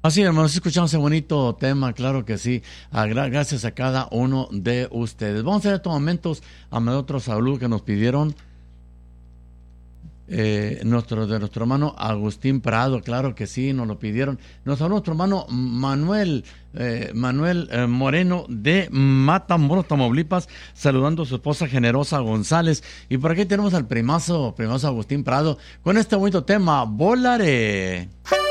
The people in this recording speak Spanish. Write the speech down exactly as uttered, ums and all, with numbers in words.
Así, hermanos, escuchamos ese bonito tema, claro que sí. Ah, gra- gracias a cada uno de ustedes. Vamos a ver estos momentos a otro saludo que nos pidieron eh, nuestro, de nuestro hermano Agustín Prado, claro que sí, nos lo pidieron. Nos habló nuestro hermano Manuel, eh, Manuel eh, Moreno de Matamoros, Tamaulipas, saludando a su esposa Generosa González. Y por aquí tenemos al primazo, primazo Agustín Prado, con este bonito tema, Volaré.